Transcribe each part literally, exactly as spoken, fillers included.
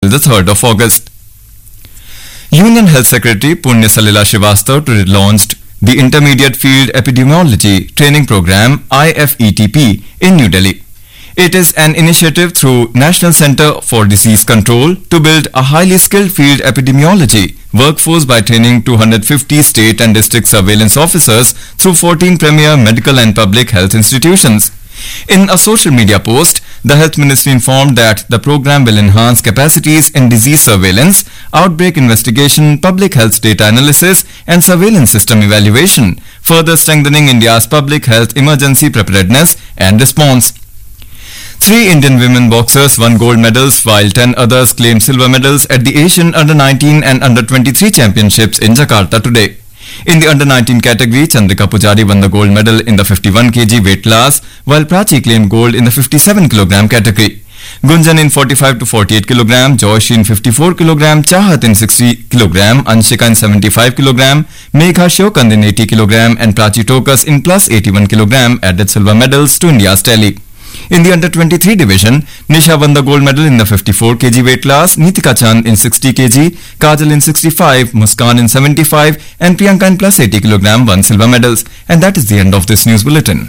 the third of August. Union Health Secretary Punya Salila Srivastav today launched the Intermediate Field Epidemiology Training Program I F E T P in New Delhi. It is an initiative through National Center for Disease Control to build a highly skilled field epidemiology workforce by training two hundred fifty state and district surveillance officers through fourteen premier medical and public health institutions. In a social media post, the Health Ministry informed that the program will enhance capacities in disease surveillance, outbreak investigation, public health data analysis, and surveillance system evaluation, further strengthening India's public health emergency preparedness and response. Three Indian women boxers won gold medals while ten others claimed silver medals at the Asian under nineteen and under twenty-three championships in Jakarta today. In the under nineteen category, Chandrika Pujari won the gold medal in the fifty-one kilogram weight class, while Prachi claimed gold in the fifty-seven kilogram category. Gunjan in forty-five to forty-eight kilogram, Joyshi in fifty-four kilogram, Chahat in sixty kilogram, Anshika in seventy-five kilogram, Megha Shokand in eighty kilogram, and Prachi Tokas in plus eighty-one kilogram added silver medals to India's tally. In the under twenty-three division, Nisha won the gold medal in the fifty-four kilogram weight class, Nitika Chand in sixty kilogram, Kajal in sixty-five, Muskan in seventy-five, and Priyanka in plus eighty kilogram won silver medals. And that is the end of this news bulletin.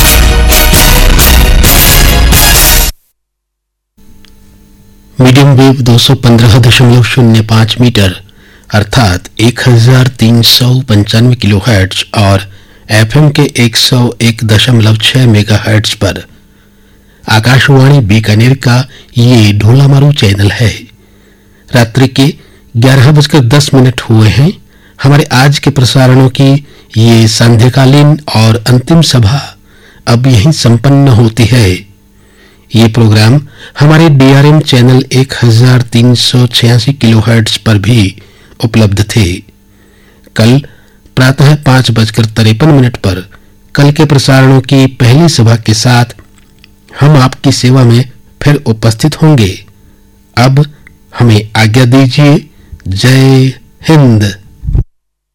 Medium wave दो सौ पंद्रह दशमलव शून्य पाँच metre अर्थात एक हजार तीन सौ पंचानवे किलो हर्ट्ज और एफएम के एक सौ एक दशमलव छह मेगा हर्ट्ज पर आकाशवाणी बीकानेर का ये ढोलामारू चैनल है। रात्रि के ग्यारह बजकर दस मिनट हुए हैं। हमारे आज के प्रसारणों की ये संध्याकालीन और अंतिम सभा अब यहीं संपन्न होती है। ये प्रोग्राम हमारे डीआरएम चैनल एक हजार तीन सौ छियासी किलोहर्ट्ज पर भी उपलब्ध थे। कल प्रातः पांच बजकर तिरपन मिनट पर कल के प्रसारणों की पहली सभा के साथ हम आपकी सेवा में फिर उपस्थित होंगे। अब हमें आज्ञा दीजिए। जय हिंद।